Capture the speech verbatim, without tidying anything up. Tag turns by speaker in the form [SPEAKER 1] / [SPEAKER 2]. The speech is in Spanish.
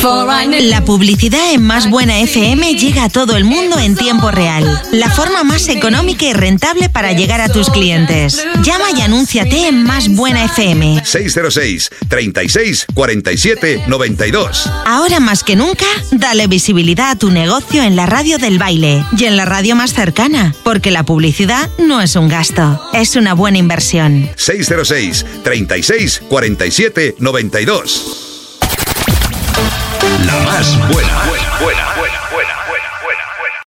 [SPEAKER 1] La publicidad en Más Buena F M llega a todo el mundo en tiempo real. La forma más económica y rentable para llegar a tus clientes. Llama y anúnciate en Más Buena F M.
[SPEAKER 2] seis cero seis, treinta y seis, cuarenta y siete, noventa y dos.
[SPEAKER 1] Ahora más que nunca, dale visibilidad a tu negocio en la radio del baile y en la radio más cercana, porque la publicidad no es un gasto, es una buena inversión.
[SPEAKER 2] seis cero seis, treinta y seis, cuarenta y siete, noventa y dos. La más buena, buena, buena, buena.